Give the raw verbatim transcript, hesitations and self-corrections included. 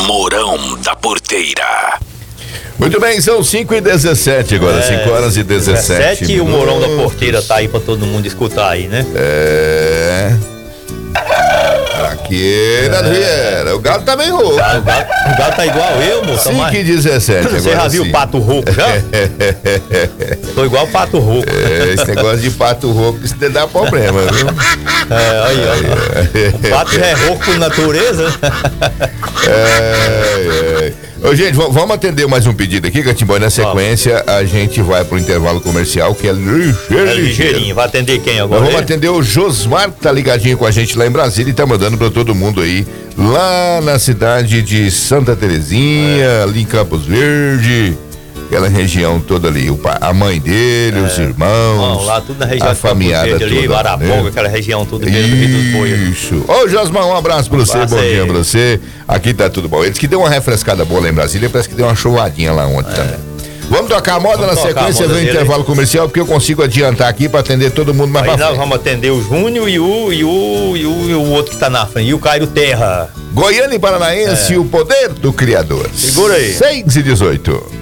Mourão da Porteira. Muito bem, são cinco e dezessete agora, cinco horas e dezessete. dezessete e o Mourão da Porteira tá aí pra todo mundo escutar aí, né? É. Aqui na Vieira. O galo tá bem rouco. O galo, o galo tá igual eu, moço. cinco e dezessete agora. Você já viu o pato rouco já? Tô igual o pato rouco. É, esse negócio de pato rouco, isso dá problema, viu? É, aí, ó. O pato já é rouco por natureza. É, é. Ô, gente, vamos atender mais um pedido aqui, Catimbó. Na sequência, a gente vai pro intervalo comercial, que é ligeiro. É ligeirinho. Vai atender quem agora? Nós vamos atender o Josmar, que tá ligadinho com a gente lá em Brasília e tá mandando pra todo mundo aí, lá na cidade de Santa Terezinha, é. ali em Campos Verde, aquela região toda ali, o pai, a mãe dele, é. os irmãos. Não, lá tudo na região a família ali, Baraponga, né? Aquela região tudo dentro do Rio dos Bois. Isso. Ô, Josmar, um abraço pra um você, abraço bom aí. Dia pra você. Aqui tá tudo bom. Eles que deu uma refrescada boa lá em Brasília, parece que deu uma chovadinha lá ontem é. também. Vamos tocar a moda. Vamos na sequência do intervalo comercial, porque eu consigo adiantar aqui pra atender todo mundo mais aí pra nós frente. Vamos atender o Júnior e o, e, o, e, o, e o outro que tá na frente, e o Cairo Terra. Goiânia e Paranaense, é. o poder do Criador. Segura aí. seis e dezoito.